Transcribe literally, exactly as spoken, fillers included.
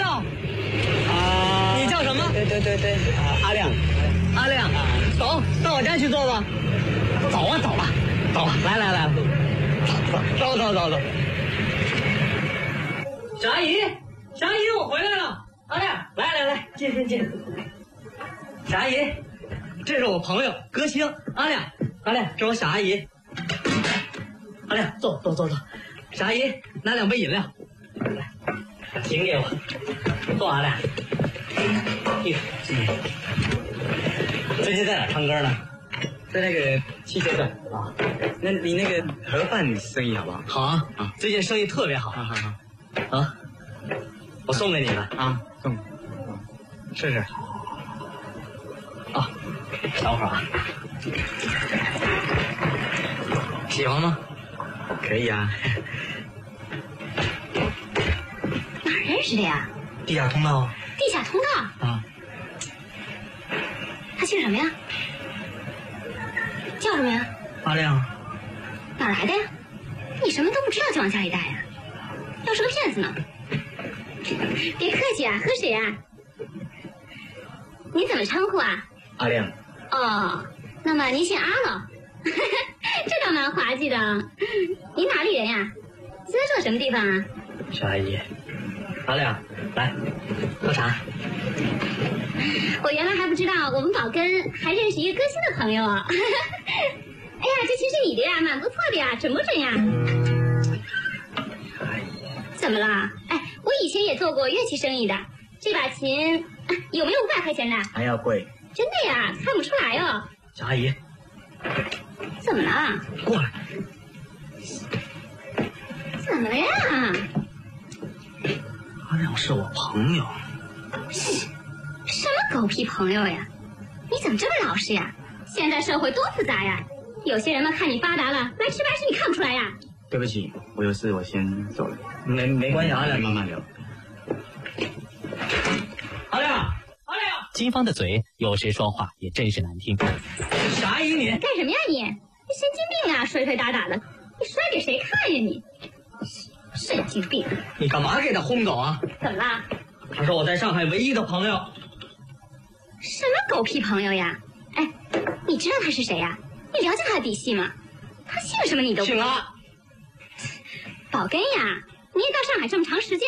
道。啊，你叫什么？ 对对对对，啊，阿亮， 阿亮，走到我家去坐吧。走啊，走吧，走吧，来来来，走走走走。小阿姨，小阿姨，我回来了。阿亮，来来来，进进进。小阿姨，这是我朋友歌星阿亮。阿亮，这是我小阿姨。阿亮，坐坐坐坐。小阿姨，拿两杯饮料。来，请给我。坐，阿亮。嗯，最近在哪唱歌呢？ 在那个汽车站啊。 那你那个盒饭生意好不好？ 好啊啊！最近生意特别好。 好好好。 啊，我送给你了啊，送。试试。 啊，等会儿啊。喜欢吗？ 可以啊。 哪儿认识的呀？ 地下通道。 地下通道。 啊。 他姓什么呀？叫什么呀？ 阿亮。 哪来的呀？你什么都不知道就往家里带呀？要是个骗子呢？别客气啊，喝水啊。您怎么称呼啊？ 阿亮。 哦，那么您姓阿了。这倒蛮滑稽的。您哪里人呀？现在住什么地方啊？ 小阿姨，阿亮，来喝茶。 我原来还不知道我们宝根还认识一个歌星的朋友啊。哎呀，这琴是你的呀，蛮不错的呀，准不准呀？怎么了？哎，我以前也做过乐器生意的，这把琴、啊、有没有五百块钱的？ 还要贵。 真的呀，看不出来哦。 小阿姨， 怎么了？ 过来。 怎么了呀？ 阿亮是我朋友。 什么狗屁朋友呀？你怎么这么老实呀？现在社会多复杂呀！有些人嘛，看你发达了，来吃白食你看不出来呀。 对不起，我有事，我先走了。 没没关系，阿亮慢慢聊。 阿亮，阿亮。 金芳的嘴有时说话也真是难听。 小阿姨你干什么呀你？你神经病啊，摔摔打打的，你摔给谁看呀你？神经病！ 你干嘛给他轰走啊？ 怎么了？ 他是我在上海唯一的朋友。 什么狗屁朋友呀？哎，你知道他是谁呀？你了解他的底细吗？他姓什么你都不知道。 姓阿。 宝根呀，你也到上海这么长时间